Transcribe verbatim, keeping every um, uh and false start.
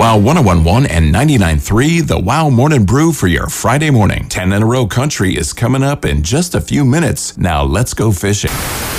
Wow one oh one point one and ninety-nine point three, the Wow Morning Brew for your Friday morning. ten in a row country is coming up in just a few minutes. Now let's go fishing.